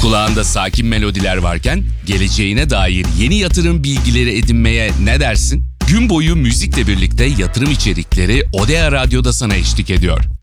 Kulağında sakin melodiler varken geleceğine dair yeni yatırım bilgileri edinmeye ne dersin? Gün boyu müzikle birlikte yatırım içerikleri Odea Radyo'da sana eşlik ediyor.